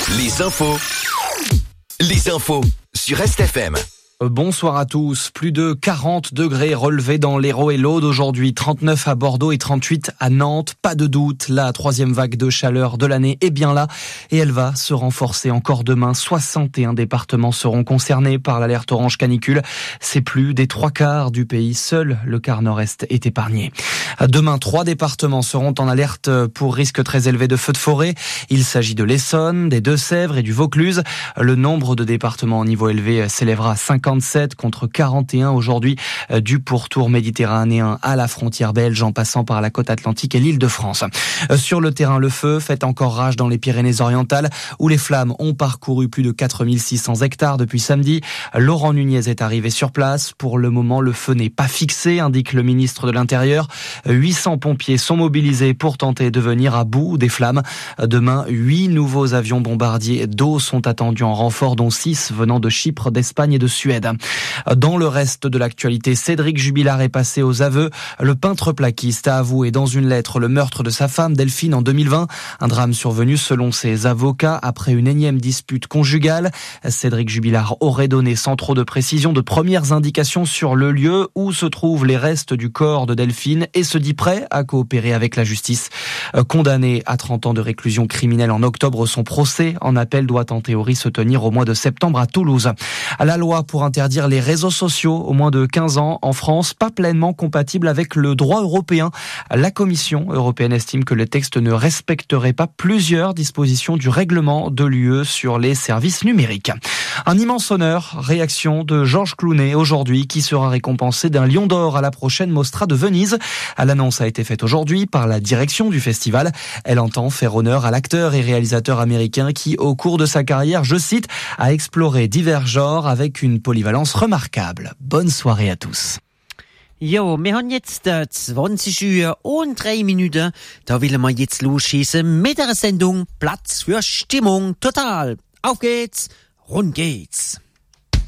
Les infos sur RestFM. Bonsoir à tous. Plus de 40 degrés relevés dans l'Hérault et l'Aude aujourd'hui, 39 à Bordeaux et 38 à Nantes. Pas de doute, la troisième vague de chaleur de l'année est bien là et elle va se renforcer encore demain. 61 départements seront concernés par l'alerte orange canicule. C'est plus des 3/4 du pays. Seul le quart nord-est est épargné. Demain, 3 départements seront en alerte pour risque très élevé de feux de forêt. Il s'agit de l'Essonne, des Deux-Sèvres et du Vaucluse. Le nombre de départements au niveau élevé s'élèvera à 57 contre 41 aujourd'hui, du pourtour méditerranéen à la frontière belge en passant par la côte atlantique et l'Île-de-France. Sur le terrain, le feu fait encore rage dans les Pyrénées-Orientales où les flammes ont parcouru plus de 4600 hectares depuis samedi. Laurent Nunez est arrivé sur place. Pour le moment, le feu n'est pas fixé, indique le ministre de l'Intérieur. 800 pompiers sont mobilisés pour tenter de venir à bout des flammes. Demain, 8 nouveaux avions bombardiers d'eau sont attendus en renfort, dont 6 venant de Chypre, d'Espagne et de Suède. Dans le reste de l'actualité, Cédric Jubilard est passé aux aveux. Le peintre plaquiste a avoué dans une lettre le meurtre de sa femme Delphine en 2020. Un drame survenu selon ses avocats après une énième dispute conjugale. Cédric Jubilard aurait donné sans trop de précision de premières indications sur le lieu où se trouvent les restes du corps de Delphine et se dit prêt à coopérer avec la justice. Condamné à 30 ans de réclusion criminelle en octobre, son procès en appel doit en théorie se tenir au mois de septembre à Toulouse. La loi pour interdire les réseaux sociaux aux moins de 15 ans en France, pas pleinement compatible avec le droit européen. La Commission européenne estime que le texte ne respecterait pas plusieurs dispositions du règlement de l'UE sur les services numériques. Un immense honneur, réaction de Georges Clooney aujourd'hui, qui sera récompensé d'un Lion d'Or à la prochaine Mostra de Venise. L'annonce a été faite aujourd'hui par la direction du festival. Elle entend faire honneur à l'acteur et réalisateur américain qui, au cours de sa carrière, je cite, a exploré divers genres avec une polyvalence remarquable. Bonne soirée à tous. Jo, wir haben jetzt 20 Uhr und 3 Minuten. Da wollen wir jetzt losschießen mit der Sendung Platz für Stimmung total. Auf geht's, rund geht's.